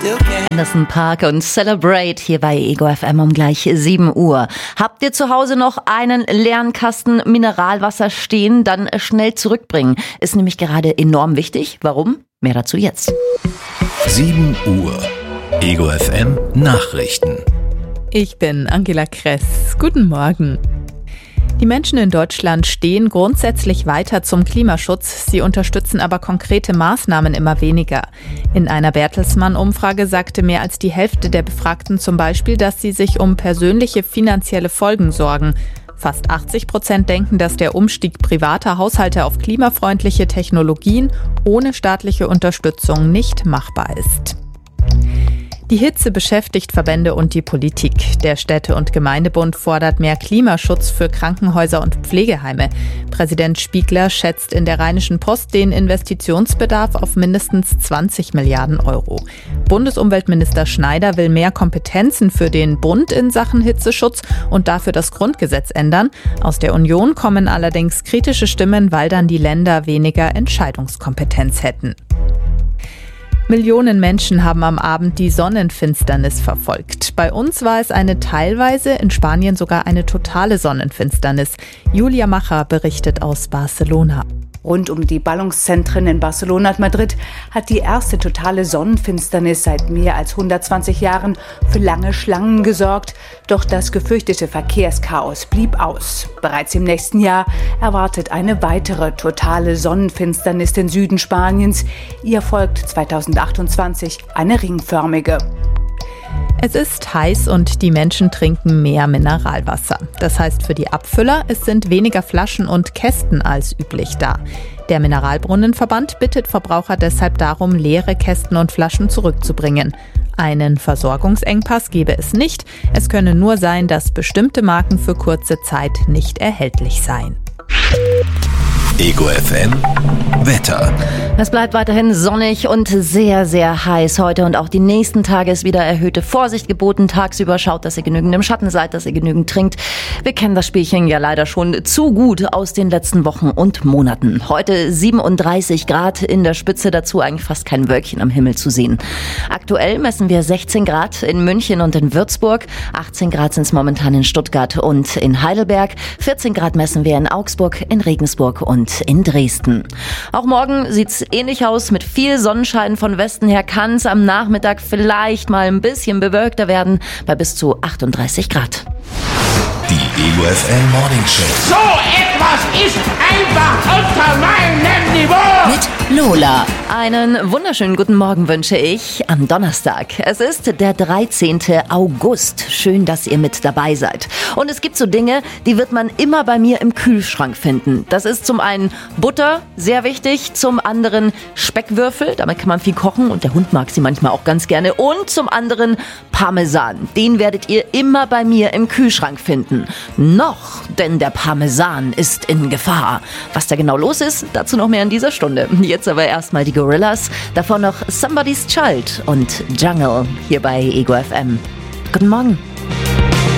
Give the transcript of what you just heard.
Anderson .Paak und Celebrate hier bei Ego FM um gleich 7 Uhr. Habt ihr zu Hause noch einen leeren Kasten Mineralwasser stehen? Dann schnell zurückbringen. Ist nämlich gerade enorm wichtig. Warum? Mehr dazu jetzt. 7 Uhr. Ego FM Nachrichten. Ich bin Angela Kress. Guten Morgen. Die Menschen in Deutschland stehen grundsätzlich weiter zum Klimaschutz. Sie unterstützen aber konkrete Maßnahmen immer weniger. In einer Bertelsmann-Umfrage sagte mehr als die Hälfte der Befragten zum Beispiel, dass sie sich um persönliche finanzielle Folgen sorgen. Fast 80% denken, dass der Umstieg privater Haushalte auf klimafreundliche Technologien ohne staatliche Unterstützung nicht machbar ist. Die Hitze beschäftigt Verbände und die Politik. Der Städte- und Gemeindebund fordert mehr Klimaschutz für Krankenhäuser und Pflegeheime. Präsident Spiegler schätzt in der Rheinischen Post den Investitionsbedarf auf mindestens 20 Milliarden Euro. Bundesumweltminister Schneider will mehr Kompetenzen für den Bund in Sachen Hitzeschutz und dafür das Grundgesetz ändern. Aus der Union kommen allerdings kritische Stimmen, weil dann die Länder weniger Entscheidungskompetenz hätten. Millionen Menschen haben am Abend die Sonnenfinsternis verfolgt. Bei uns war es eine teilweise, in Spanien sogar eine totale Sonnenfinsternis. Julia Macher berichtet aus Barcelona. Rund um die Ballungszentren in Barcelona und Madrid hat die erste totale Sonnenfinsternis seit mehr als 120 Jahren für lange Schlangen gesorgt. Doch das gefürchtete Verkehrschaos blieb aus. Bereits im nächsten Jahr erwartet eine weitere totale Sonnenfinsternis den Süden Spaniens. Ihr folgt 2028 eine ringförmige. Es ist heiß und die Menschen trinken mehr Mineralwasser. Das heißt für die Abfüller, es sind weniger Flaschen und Kästen als üblich da. Der Mineralbrunnenverband bittet Verbraucher deshalb darum, leere Kästen und Flaschen zurückzubringen. Einen Versorgungsengpass gebe es nicht. Es könne nur sein, dass bestimmte Marken für kurze Zeit nicht erhältlich seien. Ego FM Wetter. Es bleibt weiterhin sonnig und sehr, sehr heiß heute und auch die nächsten Tage ist wieder erhöhte Vorsicht geboten. Tagsüber schaut, dass ihr genügend im Schatten seid, dass ihr genügend trinkt. Wir kennen das Spielchen ja leider schon zu gut aus den letzten Wochen und Monaten. Heute 37 Grad in der Spitze, dazu eigentlich fast kein Wölkchen am Himmel zu sehen. Aktuell messen wir 16 Grad in München und in Würzburg. 18 Grad sind es momentan in Stuttgart und in Heidelberg. 14 Grad messen wir in Augsburg, in Regensburg und in Dresden. Auch morgen sieht's ähnlich aus. Mit viel Sonnenschein von Westen her kann es am Nachmittag vielleicht mal ein bisschen bewölkter werden, bei bis zu 38 Grad. Die Ego FM Morning Show. So etwas ist einfach unter meinem Niveau. Mit Lola. Einen wunderschönen guten Morgen wünsche ich am Donnerstag. Es ist der 13. August. Schön, dass ihr mit dabei seid. Und es gibt so Dinge, die wird man immer bei mir im Kühlschrank finden. Das ist zum einen Butter, sehr wichtig. Zum anderen Speckwürfel, damit kann man viel kochen und der Hund mag sie manchmal auch ganz gerne. Und zum anderen Parmesan. Den werdet ihr immer bei mir im Kühlschrank finden. Noch, denn der Parmesan ist in Gefahr. Was da genau los ist, dazu noch mehr in dieser Stunde. Jetzt aber erstmal die Gorillas, davon noch Somebody's Child und Jungle hier bei Ego FM. Guten Morgen.